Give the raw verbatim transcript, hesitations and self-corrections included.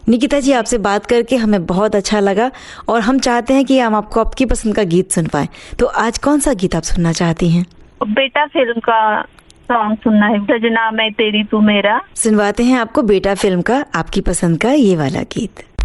निकिता जी, आपसे बात करके हमें बहुत अच्छा लगा और हम चाहते हैं कि हम आपको आपकी पसंद का गीत सुन पाए। तो आज कौन सा गीत आप सुनना चाहती हैं? बेटा फिल्म का सॉन्ग सुनना है, सजना मैं तेरी तू मेरा। सुनवाते हैं आपको बेटा फिल्म का आपकी पसंद का ये वाला गीत।